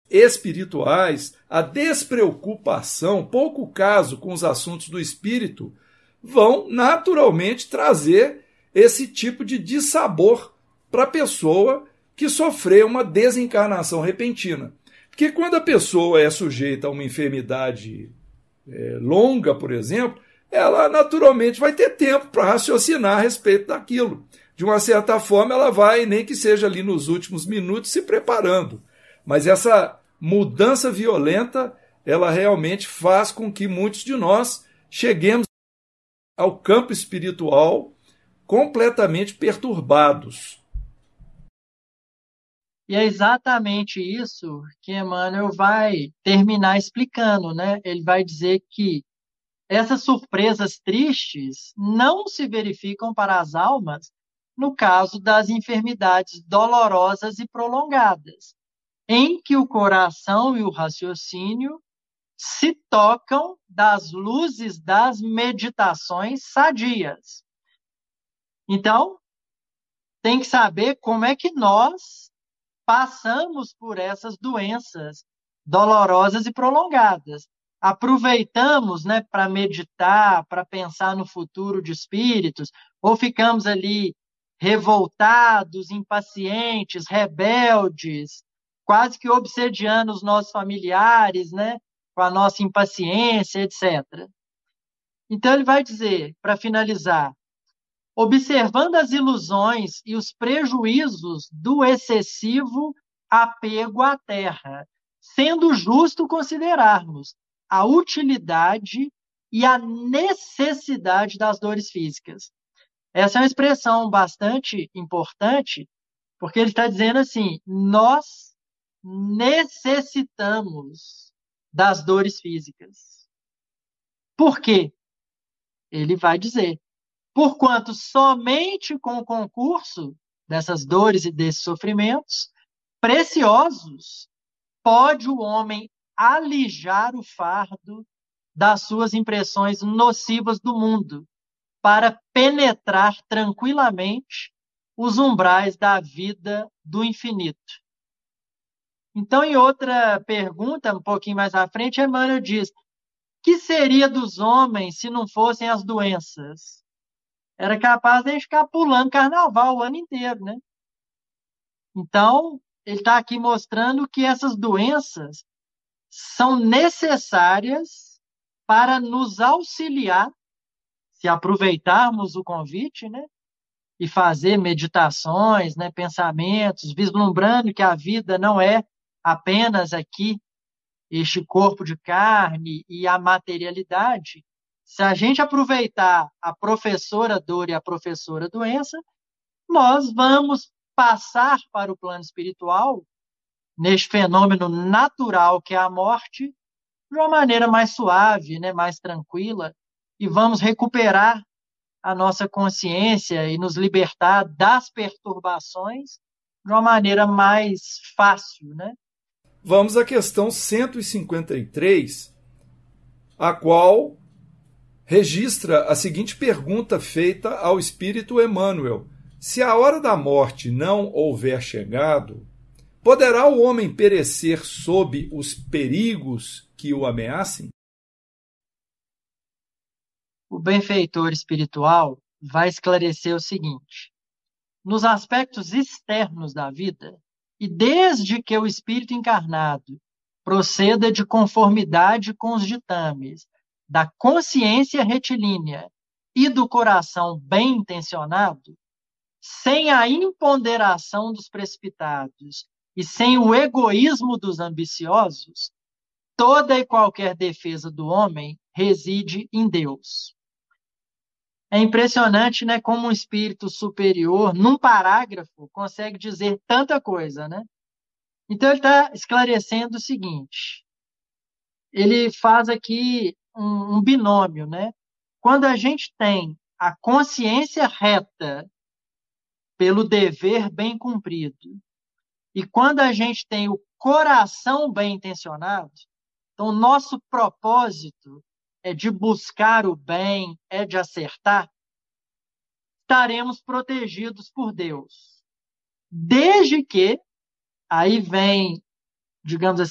espirituais, a despreocupação, pouco caso com os assuntos do espírito, vão naturalmente trazer esse tipo de dissabor para a pessoa que sofreu uma desencarnação repentina. Porque quando a pessoa é sujeita a uma enfermidade longa, por exemplo, ela naturalmente vai ter tempo para raciocinar a respeito daquilo. De uma certa forma, ela vai, nem que seja ali nos últimos minutos, se preparando. Mas essa mudança violenta, ela realmente faz com que muitos de nós cheguemos ao campo espiritual completamente perturbados. E é exatamente isso que Emmanuel vai terminar explicando, né? Ele vai dizer que essas surpresas tristes não se verificam para as almas no caso das enfermidades dolorosas e prolongadas, em que o coração e o raciocínio se tocam das luzes das meditações sadias. Então, tem que saber como é que nós passamos por essas doenças dolorosas e prolongadas. Aproveitamos, né, para meditar, para pensar no futuro de espíritos, ou ficamos ali revoltados, impacientes, rebeldes, quase que obsediando os nossos familiares, né, com a nossa impaciência, etc. Então ele vai dizer, para finalizar, observando as ilusões e os prejuízos do excessivo apego à terra, sendo justo considerarmos a utilidade e a necessidade das dores físicas. Essa é uma expressão bastante importante, porque ele está dizendo assim: nós necessitamos das dores físicas. Por quê? Ele vai dizer: porquanto somente com o concurso dessas dores e desses sofrimentos preciosos pode o homem alijar o fardo das suas impressões nocivas do mundo para penetrar tranquilamente os umbrais da vida do infinito. Então, em outra pergunta, um pouquinho mais à frente, Emmanuel diz: que seria dos homens se não fossem as doenças? Era capaz de ficar pulando carnaval o ano inteiro, né? Então, ele está aqui mostrando que essas doenças são necessárias para nos auxiliar, se aproveitarmos o convite, né? E fazer meditações, né? Pensamentos, vislumbrando que a vida não é apenas aqui, este corpo de carne e a materialidade. Se a gente aproveitar a professora dor e a professora doença, nós vamos passar para o plano espiritual, neste fenômeno natural que é a morte, de uma maneira mais suave, né, mais tranquila, e vamos recuperar a nossa consciência e nos libertar das perturbações de uma maneira mais fácil, né? Vamos à questão 153, a qual registra a seguinte pergunta feita ao espírito Emmanuel: se a hora da morte não houver chegado, poderá o homem perecer sob os perigos que o ameacem? O benfeitor espiritual vai esclarecer o seguinte: nos aspectos externos da vida, e desde que o espírito encarnado proceda de conformidade com os ditames da consciência retilínea e do coração bem intencionado, sem a imponderação dos precipitados e sem o egoísmo dos ambiciosos, toda e qualquer defesa do homem reside em Deus. É impressionante, né, como um espírito superior, num parágrafo, consegue dizer tanta coisa, né? Então, ele está esclarecendo o seguinte: ele faz aqui um binômio, né? Quando a gente tem a consciência reta pelo dever bem cumprido, e quando a gente tem o coração bem intencionado, então, o nosso propósito é de buscar o bem, é de acertar, estaremos protegidos por Deus. Desde que, aí vem, digamos assim,